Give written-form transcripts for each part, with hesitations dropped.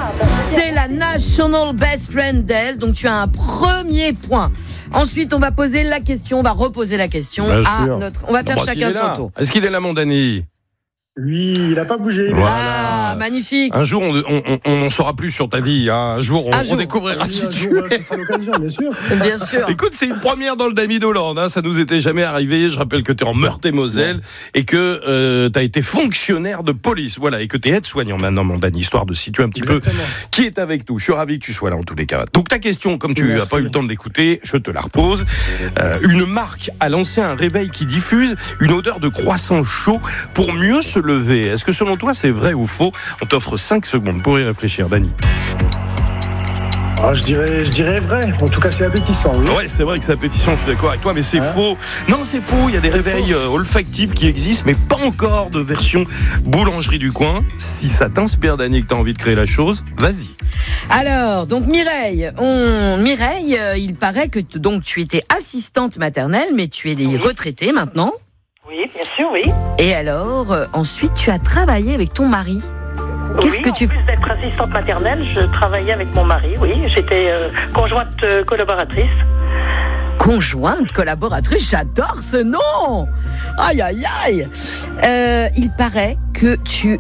C'est la National Best Friend Days, donc tu as un premier point. Ensuite, on va poser la question, on va reposer la question à notre... On va faire chacun son tour. Est-ce qu'il est là, mon Dany ? Oui, il n'a pas bougé. Voilà. Ah, magnifique. Un jour, on n'en saura plus sur ta vie. Hein. Un jour, on découvrira qui tu es. Ce sera l'occasion, bien sûr. Bien sûr. Écoute, c'est une première dans le Dany d'Hollande. Hein. Ça nous était jamais arrivé. Je rappelle que tu es en Meurthe-et-Moselle et que tu as été fonctionnaire de police. Voilà, et que tu es aide-soignant maintenant, mon Dany, histoire de situer un petit peu qui est avec nous. Je suis ravi que tu sois là en tous les cas. Donc ta question, comme tu n'as pas eu le temps de l'écouter, je te la repose. Une marque a lancé un réveil qui diffuse une odeur de croissant chaud pour mieux se lever. Est-ce que selon toi c'est vrai ou faux ? On t'offre 5 secondes pour y réfléchir, Dany. Je dirais vrai. En tout cas, c'est appétissant. Oui. Ouais, c'est vrai que c'est appétissant, je suis d'accord avec toi, mais c'est faux. Non, c'est faux. Il y a des réveils olfactifs qui existent, mais pas encore de version boulangerie du coin. Si ça t'inspire, Dany, que tu as envie de créer la chose, vas-y. Alors, donc Mireille, il paraît que donc tu étais assistante maternelle, mais tu es retraitée maintenant. Oui, bien sûr, oui. Et alors, ensuite, tu as travaillé avec ton mari. Qu'est-ce que tu... En plus d'être assistante maternelle, je travaillais avec mon mari, oui. J'étais conjointe collaboratrice. Conjointe collaboratrice, j'adore ce nom. Aïe, aïe, aïe. Il paraît que tu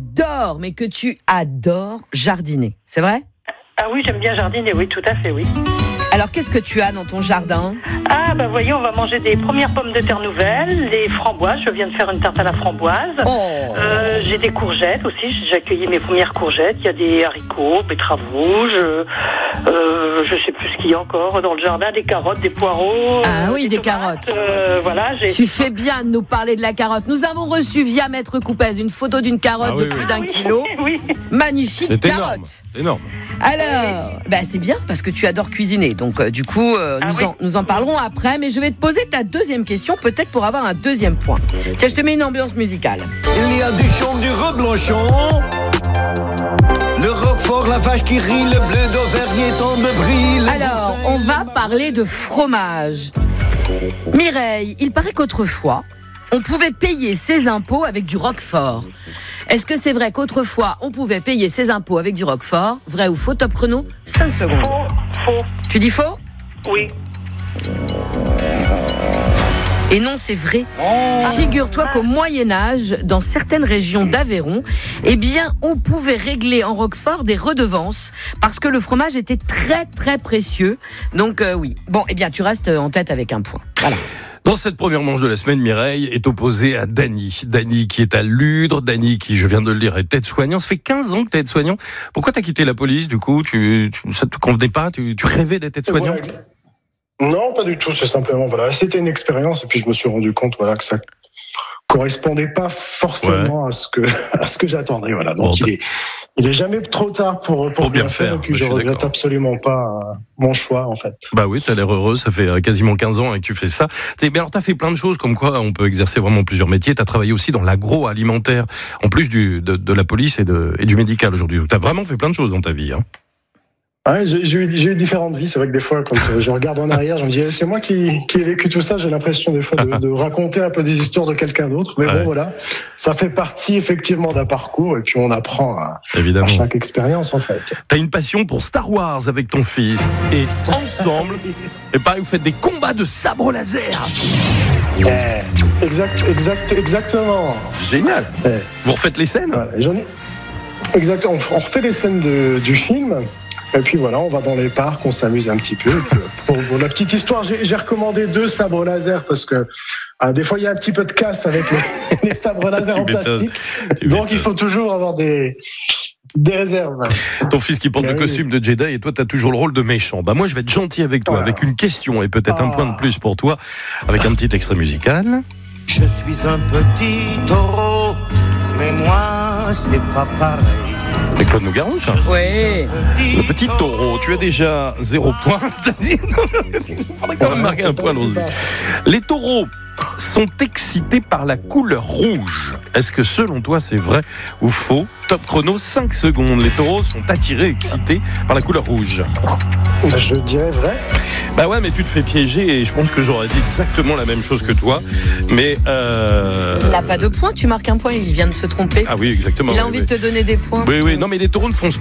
adores jardiner, c'est vrai ? Ah oui, j'aime bien jardiner, oui, tout à fait, oui. Alors, qu'est-ce que tu as dans ton jardin ? Ah, voyez, on va manger des premières pommes de terre nouvelles, des framboises. Je viens de faire une tarte à la framboise. J'ai des courgettes aussi. J'ai accueilli mes premières courgettes. Il y a des haricots, betteraves rouges. Je sais plus ce qu'il y a encore dans le jardin. Des carottes, des poireaux. Ah oui, des tomates, carottes. Voilà. Tu fais bien de nous parler de la carotte. Nous avons reçu via Maître Coupez une photo d'une carotte de plus d'un kilo. Oui. Magnifique c'est carotte. Énorme. Alors, c'est bien parce que tu adores cuisiner. Donc, du coup, nous en parlerons après. Mais je vais te poser ta deuxième question, peut-être pour avoir un deuxième point. Tiens, je te mets une ambiance musicale. Il y a du champ, du reblanchon, le roquefort, la vache qui rit, le bleu d'Auvergne tant de brille. Alors, on va parler de fromage. Mireille, il paraît qu'autrefois, on pouvait payer ses impôts avec du roquefort. Est-ce que c'est vrai qu'autrefois, on pouvait payer ses impôts avec du roquefort ? Vrai ou faux ? Top chrono, 5 secondes. Faux. Tu dis faux ? Oui. Et non, c'est vrai. Figure-toi qu'au Moyen-Âge, dans certaines régions d'Aveyron, on pouvait régler en roquefort des redevances parce que le fromage était très, très précieux. Donc, oui. Bon, tu restes en tête avec un point. Voilà. Dans cette première manche de la semaine, Mireille est opposée à Dany. Dany qui est à Ludre, Dany qui, je viens de le dire, est aide-soignant. Ça fait 15 ans que tu es aide-soignant. Pourquoi tu as quitté la police, du coup ? Ça te convenait pas ? Tu rêvais d'être aide-soignant ? Non, pas du tout. C'est simplement, c'était une expérience et puis je me suis rendu compte, que ça correspondait pas forcément à ce que j'attendais. Voilà. Donc il est jamais trop tard pour bien faire. Et puis je regrette absolument pas mon choix, en fait. Bah oui, t'as l'air heureux. Ça fait quasiment 15 ans que tu fais ça. Alors t'as fait plein de choses, comme quoi on peut exercer vraiment plusieurs métiers. T'as travaillé aussi dans l'agroalimentaire, en plus de la police et du médical aujourd'hui. T'as vraiment fait plein de choses dans ta vie, hein. Ouais, j'ai eu différentes vies. C'est vrai que des fois, quand je regarde en arrière, je me dis, c'est moi qui ai vécu tout ça. J'ai l'impression des fois de raconter un peu des histoires de quelqu'un d'autre. Mais bon, voilà, ça fait partie effectivement d'un parcours et puis on apprend à chaque expérience en fait. T'as une passion pour Star Wars avec ton fils et ensemble, vous faites des combats de sabre laser. Exactement. Génial. Vous refaites les scènes. Exactement. On refait les scènes du film. Et puis voilà, on va dans les parcs, on s'amuse un petit peu. Pour la petite histoire, j'ai recommandé 2 sabres laser parce que des fois il y a un petit peu de casse avec les sabres laser en plastique. Donc il faut toujours avoir des réserves. Ton fils qui porte le costume de Jedi et toi t'as toujours le rôle de méchant. Moi je vais être gentil avec toi, avec une question et peut-être un point de plus pour toi, avec un petit extrait musical. Je suis un petit taureau, mais moi c'est pas pareil. C'est Claude Nougaro, ça ? Oui. Le petit taureau, tu as déjà 0 point. On va quand même marquer un point, allons-y. Les taureaux sont excités par la couleur rouge. Est-ce que selon toi c'est vrai ou faux ? Top chrono, 5 secondes. Les taureaux sont attirés, excités par la couleur rouge. Je dirais vrai. Mais tu te fais piéger et je pense que j'aurais dit exactement la même chose que toi. Mais il n'a pas de points, tu marques un point, il vient de se tromper. Ah oui, exactement. Il a envie de te donner des points. Oui, non mais les taureaux ne foncent